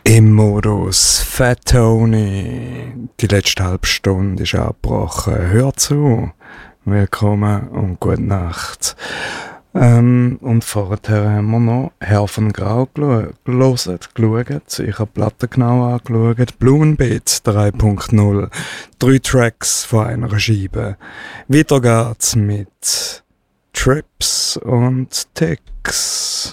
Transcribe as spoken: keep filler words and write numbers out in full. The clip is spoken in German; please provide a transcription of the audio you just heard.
Im Modus Fat Tony. Die letzte halbe Stunde ist abgebrochen. Hör zu. Willkommen und gute Nacht. Ähm, und vorher haben wir noch Herr von Grau gelesen, geschaut. Ich habe die Platte genau angeschaut. Blumenbeet drei Punkt null. Drei Tracks von einer Scheibe. Weiter geht's mit Trips und Ticks.